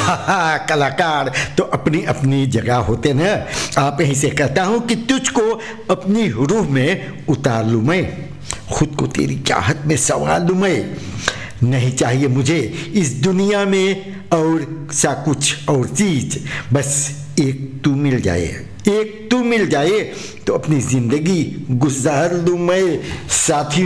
कलाकार तो अपनी अपनी जगह होते ना। आप यहीं से कहता हूँ कि तुझको अपनी रूह में उतार लूँ मैं, खुद को तेरी चाहत में संवार लूँ मैं। नहीं चाहिए मुझे इस दुनिया में और सा कुछ और चीज, बस एक तू मिल जाए, एक तू मिल जाए तो अपनी जिंदगी गुजार लूँ मैं साथी।